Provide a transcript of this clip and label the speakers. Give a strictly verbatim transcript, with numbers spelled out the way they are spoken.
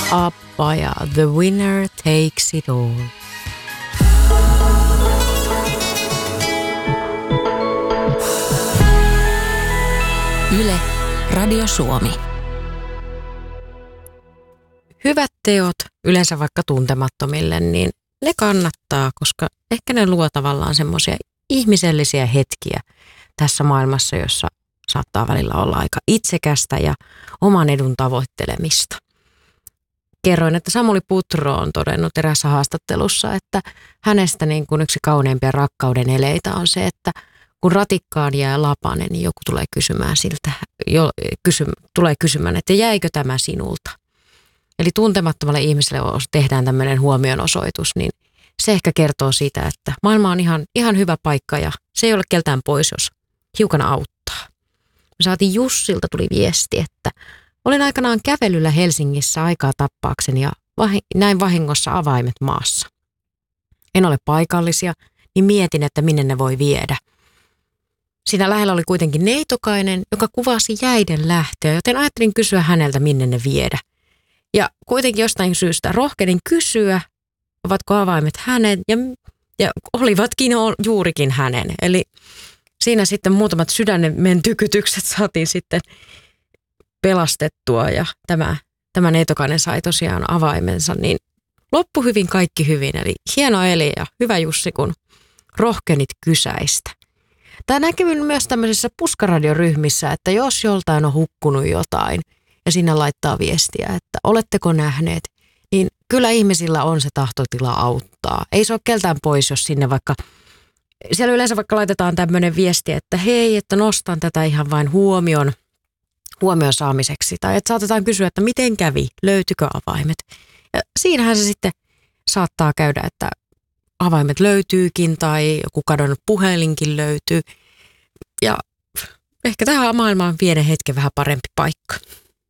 Speaker 1: ABBA ja The Winner Takes It All.
Speaker 2: Yle, Radio Suomi.
Speaker 1: Hyvät teot, yleensä vaikka tuntemattomille, niin ne kannattaa, koska ehkä ne luo tavallaan semmoisia ihmisellisiä hetkiä tässä maailmassa, jossa saattaa välillä olla aika itsekästä ja oman edun tavoittelemista. Kerroin, että Samuli Putro on todennut erässä haastattelussa, että hänestä niin kuin yksi kauneimpia rakkauden eleitä on se, että kun ratikkaan jää lapanen, niin joku tulee kysymään siltä, jo, kysy, tulee kysymään, että jäikö tämä sinulta? Eli tuntemattomalle ihmiselle tehdään tämmöinen huomionosoitus, niin se ehkä kertoo siitä, että maailma on ihan, ihan hyvä paikka ja se ei ole keltään pois, jos hiukan auttaa. Me saatiin Jussilta tuli viesti, että olin aikanaan kävelyllä Helsingissä aikaa tappaakseni ja vahi, näin vahingossa avaimet maassa. En ole paikallisia, niin mietin, että minne ne voi viedä. Siinä lähellä oli kuitenkin neitokainen, joka kuvasi jäiden lähtöä, joten ajattelin kysyä häneltä, minne ne viedä. Ja kuitenkin jostain syystä rohkenin kysyä, ovatko avaimet hänen, ja, ja olivatkin juurikin hänen. Eli siinä sitten muutamat sydämen tykytykset saatiin sitten pelastettua, ja tämä, tämä neitokainen sai tosiaan avaimensa, niin loppu hyvin, kaikki hyvin. Eli hieno eli ja hyvä Jussi, kun rohkenit kysäistä. Tämä näkyy myös tämmöisissä puskaradioryhmissä, että jos joltain on hukkunut jotain ja sinne laittaa viestiä, että oletteko nähneet, niin kyllä ihmisillä on se tahtotila auttaa. Ei se ole keltään pois, jos sinne vaikka, siellä yleensä vaikka laitetaan tämmöinen viesti, että hei, että nostan tätä ihan vain huomion, huomion saamiseksi. Tai että saatetaan kysyä, että miten kävi, löytykö avaimet. Ja siinähän se sitten saattaa käydä, että avaimet löytyykin tai joku kadonnut puhelinkin löytyy. Ja ehkä tähän maailmaan viiden hetken vähän parempi paikka.